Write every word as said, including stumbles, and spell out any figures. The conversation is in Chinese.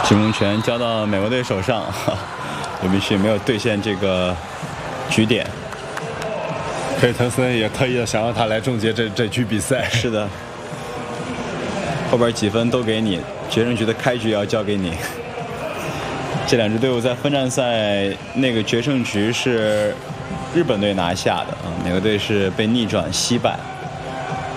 进攻权交到美国队手上，刘明旭没有兑现这个局点。 佩滕森也特意的想让他来终结这这局比赛。 是的，后边几分都给你，决胜局的开局也要交给你。这两支队伍在分站赛那个决胜局是日本队拿下的啊，美国队是被逆转惜败。